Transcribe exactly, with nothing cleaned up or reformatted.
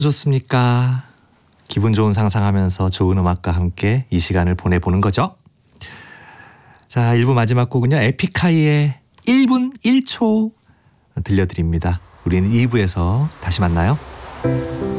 좋습니까? 기분 좋은 상상하면서 좋은 음악과 함께 이 시간을 보내보는 거죠. 자, 일 부 마지막 곡은요, 에픽하이의 일 분 일 초 들려드립니다. 우리는 이 부에서 다시 만나요.